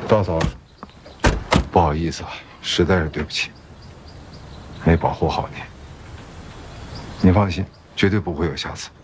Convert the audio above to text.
大嫂，不好意思啊，实在是对不起，没保护好您。您放心，绝对不会有下次。